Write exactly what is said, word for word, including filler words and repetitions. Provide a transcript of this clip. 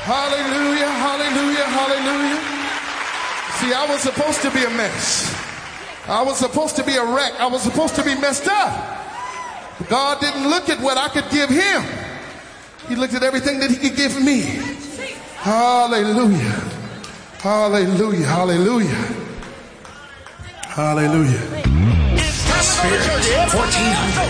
Hallelujah, hallelujah, hallelujah. See, I was supposed to be a mess. I was supposed to be a wreck. I was supposed to be messed up. But God didn't look at what I could give him. He looked at everything that he could give me. Hallelujah. Hallelujah, hallelujah. Hallelujah. Spirit, fourteen hundred.